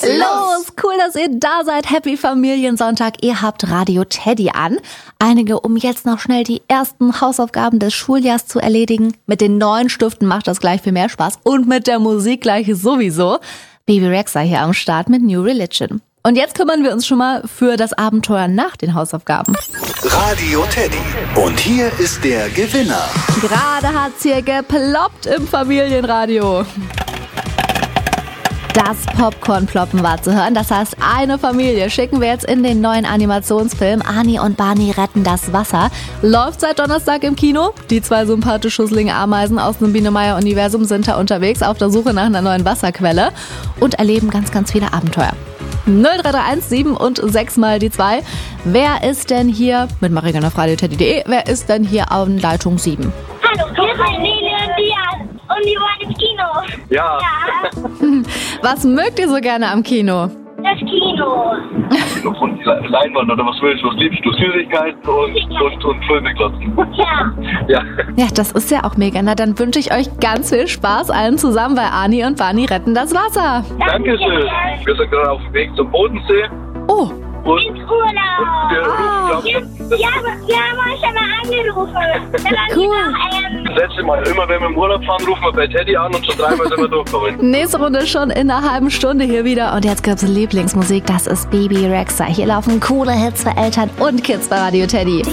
Los! Cool, dass ihr da seid. Happy Familiensonntag. Ihr habt Radio Teddy an. Einige, um jetzt noch schnell die ersten Hausaufgaben des Schuljahrs zu erledigen. Mit den neuen Stiften macht das gleich viel mehr Spaß. Und mit der Musik gleich sowieso. Baby Rexha hier am Start mit New Religion. Und jetzt kümmern wir uns schon mal für das Abenteuer nach den Hausaufgaben. Radio Teddy. Und hier ist der Gewinner. Gerade hat's hier geploppt im Familienradio. Das Popcorn-Ploppen war zu hören. Das heißt, eine Familie schicken wir jetzt in den neuen Animationsfilm Ani und Barney retten das Wasser. Läuft seit Donnerstag im Kino. Die zwei sympathische Schusslinge Ameisen aus dem Biene-Meier-Universum sind da unterwegs auf der Suche nach einer neuen Wasserquelle und erleben ganz, ganz viele Abenteuer. 0331 7 und 6 mal die 2. Wer ist denn hier, mit Marina auf radioteddy.de, wer ist denn hier an Leitung 7? Hallo, wir sind Lili und Dian und wir waren im Kino. Ja. Was mögt ihr so gerne am Kino? Das Kino. Von Leinwand oder was willst du? Was liebst du? Süßigkeiten und Filme glotzen. Ja. Ja. Ja, das ist ja auch mega. Na, dann wünsche ich euch ganz viel Spaß allen zusammen bei Ani und Barney retten das Wasser. Dankeschön. Wir sind gerade auf dem Weg zum Bodensee. Oh, Und Ins Urlaub. Ja, wir haben euch schon mal angerufen. Dann haben Cool. wir noch, das letzte Mal, immer wenn wir im Urlaub fahren, rufen wir bei Teddy an und schon 3-mal sind wir durchgekommen. nächste Runde schon in einer halben Stunde hier wieder. Und jetzt gibt's Lieblingsmusik. Das ist Baby Rexha. Hier laufen coole Hits für Eltern und Kids bei Radio Teddy.